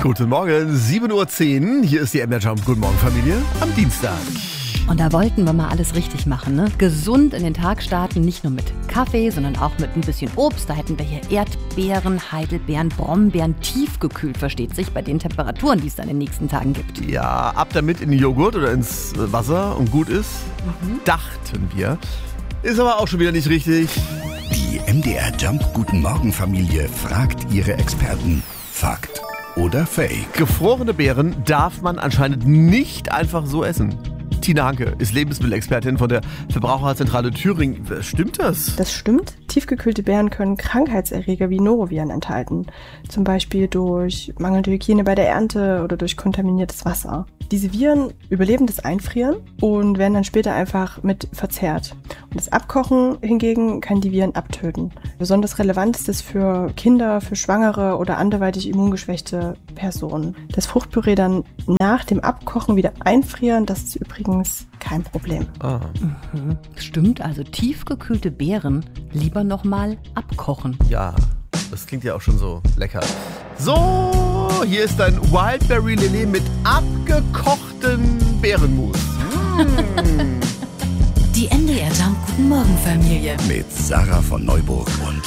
Guten Morgen, 7:10 Uhr. Hier ist die MDR Jump. Guten Morgen, Familie. Am Dienstag. Und da wollten wir mal alles richtig machen, ne? Gesund in den Tag starten, nicht nur mit Kaffee, sondern auch mit ein bisschen Obst. Da hätten wir hier Erdbeeren, Heidelbeeren, Brombeeren, tiefgekühlt, versteht sich, bei den Temperaturen, die es dann in den nächsten Tagen gibt. Ja, ab damit in den Joghurt oder ins Wasser und gut ist. Dachten wir. Ist aber auch schon wieder nicht richtig. Die MDR Jump Guten Morgen Familie fragt ihre Experten. Fakt oder Fake? Gefrorene Beeren darf man anscheinend nicht einfach so essen. Tina Hanke ist Lebensmittelexpertin von der Verbraucherzentrale Thüringen. Stimmt das? Das stimmt. Tiefgekühlte Beeren können Krankheitserreger wie Noroviren enthalten. Zum Beispiel durch mangelnde Hygiene bei der Ernte oder durch kontaminiertes Wasser. Diese Viren überleben das Einfrieren und werden dann später einfach mit verzehrt. Und das Abkochen hingegen kann die Viren abtöten. Besonders relevant ist es für Kinder, für Schwangere oder anderweitig immungeschwächte Personen. Das Fruchtpüree dann nach dem Abkochen wieder einfrieren, das ist übrigens kein Problem. Stimmt, also tiefgekühlte Beeren lieber nochmal abkochen. Ja, das klingt ja auch schon so lecker. So, hier ist ein Wildberry Lillet mit abgekochten Beerenmus. Die MDR Jump Guten Morgen Familie. Mit Sarah von Neuburg und